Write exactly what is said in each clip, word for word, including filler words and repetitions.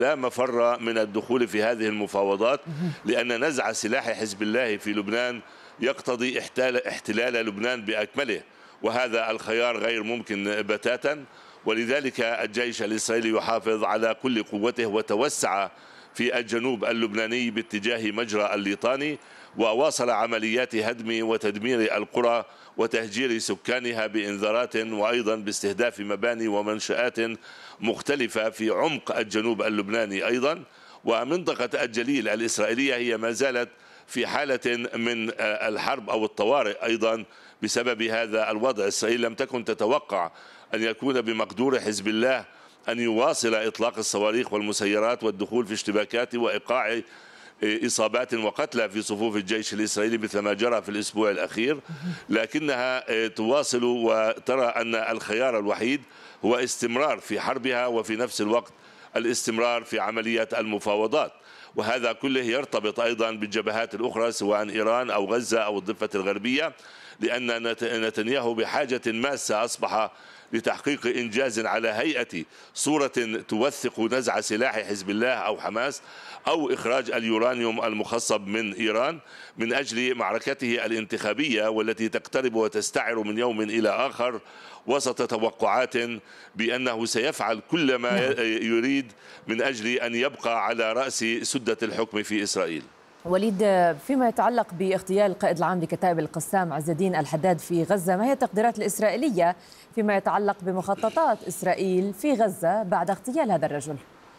لا مفر من الدخول في هذه المفاوضات، لأن نزع سلاح حزب الله في لبنان يقتضي احتلال, احتلال لبنان بأكمله، وهذا الخيار غير ممكن بتاتا. ولذلك الجيش الإسرائيلي يحافظ على كل قوته وتوسع في الجنوب اللبناني باتجاه مجرى الليطاني، وواصل عمليات هدم وتدمير القرى وتهجير سكانها بإنذارات، وأيضا باستهداف مباني ومنشآت مختلفة في عمق الجنوب اللبناني أيضا. ومنطقة الجليل الإسرائيلية هي ما زالت في حالة من الحرب أو الطوارئ أيضا بسبب هذا الوضع. إسرائيل لم تكن تتوقع أن يكون بمقدور حزب الله أن يواصل إطلاق الصواريخ والمسيرات والدخول في اشتباكات وإيقاع إصابات وقتلى في صفوف الجيش الإسرائيلي مثل ما جرى في الأسبوع الأخير، لكنها تواصل وترى أن الخيار الوحيد هو استمرار في حربها وفي نفس الوقت الاستمرار في عملية المفاوضات. وهذا كله يرتبط أيضا بالجبهات الأخرى سواء إيران أو غزة أو الضفة الغربية، لأن نتنياهو بحاجة ماسة أصبح لتحقيق إنجاز على هيئة صورة توثق نزع سلاح حزب الله أو حماس أو إخراج اليورانيوم المخصب من إيران من أجل معركته الانتخابية، والتي تقترب وتستعر من يوم إلى آخر وسط توقعات بأنه سيفعل كل ما يريد من أجل أن يبقى على رأس سدة الحكم في إسرائيل. وليد، فيما يتعلق باغتيال القائد العام لكتائب القسام عز الدين الحداد في غزة، ما هي التقديرات الإسرائيلية فيما يتعلق بمخططات إسرائيل في غزة بعد اغتيال هذا الرجل؟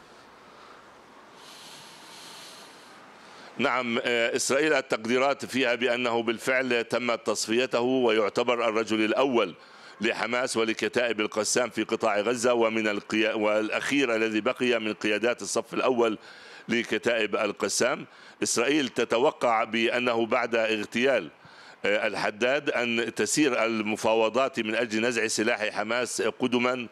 نعم، إسرائيل التقديرات فيها بأنه بالفعل تمت تصفيته، ويعتبر الرجل الأول لحماس ولكتائب القسام في قطاع غزة، ومن القيا... والأخير الذي بقي من قيادات الصف الأول لكتائب القسام. إسرائيل تتوقع بأنه بعد اغتيال الحداد أن تسير المفاوضات من أجل نزع سلاح حماس قدما،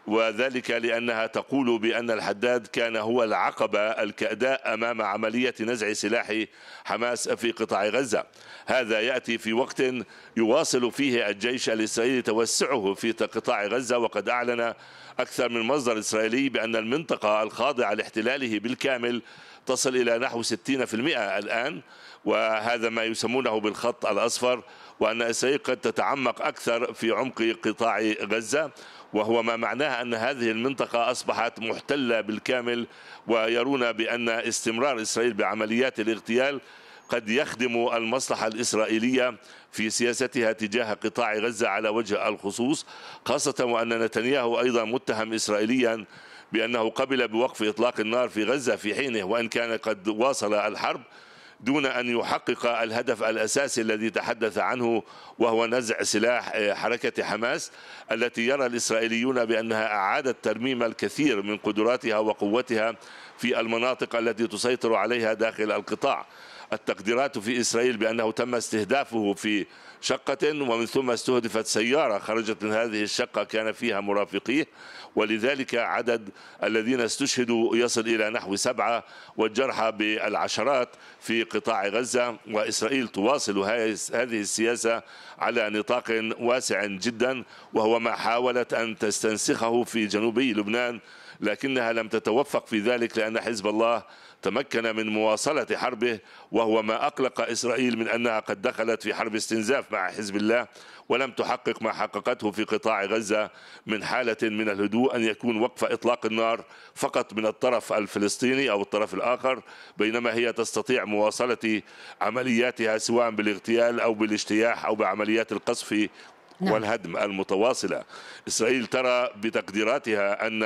وذلك لأنها تقول بأن الحداد كان هو العقبة الكأداء أمام عملية نزع سلاح حماس في قطاع غزة. هذا يأتي في وقت يواصل فيه الجيش الإسرائيلي توسعه في قطاع غزة، وقد أعلن أكثر من مصدر إسرائيلي بأن المنطقة الخاضعة لاحتلاله بالكامل تصل إلى نحو ستين بالمئة الآن، وهذا ما يسمونه بالخط الأصفر، وأن إسرائيل قد تتعمق أكثر في عمق قطاع غزة، وهو ما معناه أن هذه المنطقة أصبحت محتلة بالكامل، ويرون بأن استمرار إسرائيل بعمليات الاغتيال قد يخدم المصلحة الإسرائيلية في سياستها تجاه قطاع غزة على وجه الخصوص، خاصة وأن نتنياهو أيضا متهم إسرائيليا بأنه قبل بوقف إطلاق النار في غزة في حينه، وإن كان قد واصل الحرب دون أن يحقق الهدف الأساسي الذي تحدث عنه، وهو نزع سلاح حركة حماس التي يرى الإسرائيليون بأنها أعادت ترميم الكثير من قدراتها وقوتها في المناطق التي تسيطر عليها داخل القطاع. التقديرات في إسرائيل بأنه تم استهدافه في شقة، ومن ثم استهدفت سيارة خرجت من هذه الشقة كان فيها مرافقيه، ولذلك عدد الذين استشهدوا يصل إلى نحو سبعة والجرحى بالعشرات في قطاع غزة. وإسرائيل تواصل هذه السياسة على نطاق واسع جدا، وهو ما حاولت أن تستنسخه في جنوبي لبنان، لكنها لم تتوفق في ذلك لأن حزب الله تمكن من مواصلة حربه، وهو ما أقلق إسرائيل من أنها قد دخلت في حرب استنزاف مع حزب الله ولم تحقق ما حققته في قطاع غزة من حالة من الهدوء، أن يكون وقف إطلاق النار فقط من الطرف الفلسطيني أو الطرف الآخر، بينما هي تستطيع مواصلة عملياتها سواء بالاغتيال أو بالاجتياح أو بعمليات القصف والهدم المتواصلة. إسرائيل ترى بتقديراتها أن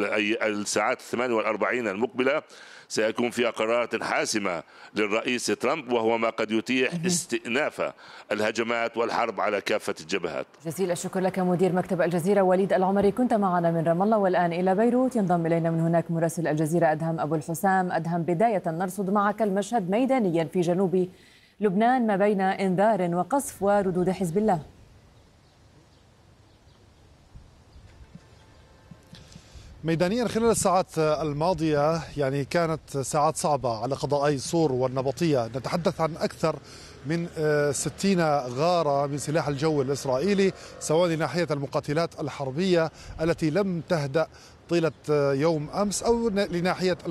الساعات الثمان والأربعين المقبلة سيكون فيها قرارات حاسمة للرئيس ترامب، وهو ما قد يتيح استئناف الهجمات والحرب على كافة الجبهات. جزيل الشكر لك مدير مكتب الجزيرة وليد العمري، كنت معنا من رام الله. والآن إلى بيروت ينضم إلينا من هناك مراسل الجزيرة أدهم أبو الحسام. أدهم، بداية نرصد معك المشهد ميدانيا في جنوب لبنان ما بين إنذار وقصف وردود حزب الله. ميدانيا خلال الساعات الماضية يعني كانت ساعات صعبة على قضائي صور والنبطية، نتحدث عن أكثر من ستين غارة من سلاح الجو الإسرائيلي، سواء لناحية المقاتلات الحربية التي لم تهدأ طيلة يوم أمس أو لناحية